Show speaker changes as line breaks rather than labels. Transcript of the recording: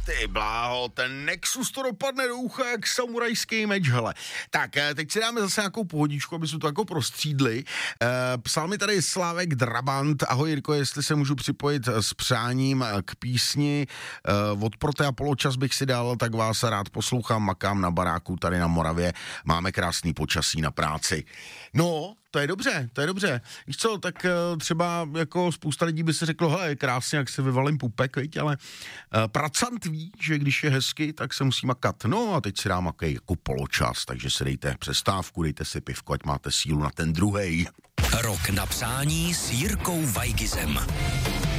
ty bláho, ten Nexus to dopadne do ucha jak samurajský meč, hele. Tak, teď si dáme zase nějakou pohodičku, aby jsme to jako prostřídli. Psal mi tady Slávek Drabant, ahoj Jirko, jestli se můžu připojit s přáním k písni od Prote a Poločas bych si dal, tak vás rád poslouchám, makám na baráku tady na Moravě, máme krásný počasí na práci. No, to je dobře. Víš co, tak třeba jako spousta lidí by si řeklo, hele, krásně, jak se vyvalím pupek, viď, ale pracant ví, že když je hezky, tak se musí makat. No a teď si dám jako poločas, takže si dejte přestávku, dejte si pivko, ať máte sílu na ten druhej.
Rok na přání s Jirkou Weigizem.